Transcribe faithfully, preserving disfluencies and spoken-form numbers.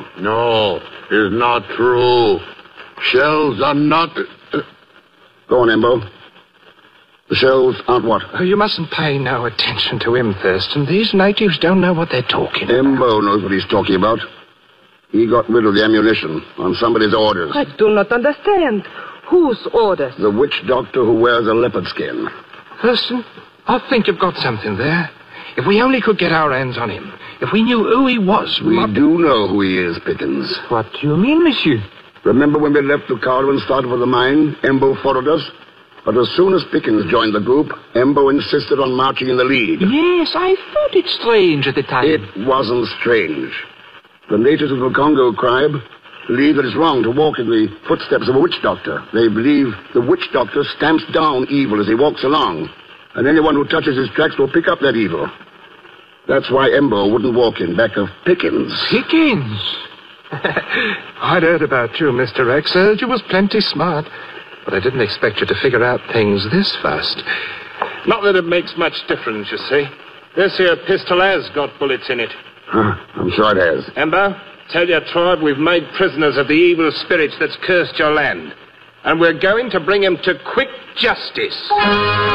No, it's not true. Shells are not... Uh... Go on, Embo. The shells aren't what? Oh, you mustn't pay no attention to him, Thurston. These natives don't know what they're talking about. Embo knows what he's talking about. He got rid of the ammunition on somebody's orders. I do not understand. Whose orders? The witch doctor who wears a leopard skin. Thurston, I think you've got something there. If we only could get our hands on him. If we knew who he was... We what... do know who he is, Pickens. What do you mean, monsieur? Remember when we left Ricardo and started for the mine? Embo followed us. But as soon as Pickens joined the group, Embo insisted on marching in the lead. Yes, I thought it strange at the time. It wasn't strange. The natives of the Congo tribe believe that it's wrong to walk in the footsteps of a witch doctor. They believe the witch doctor stamps down evil as he walks along. And anyone who touches his tracks will pick up that evil. That's why Embo wouldn't walk in back of Pickens. Pickens? I'd heard about you, Mister X. Heard you was plenty smart. But I didn't expect you to figure out things this fast. Not that it makes much difference, you see. This here pistol has got bullets in it. Huh, I'm sure it has. Embo, tell your tribe we've made prisoners of the evil spirits that's cursed your land. And we're going to bring him to quick justice.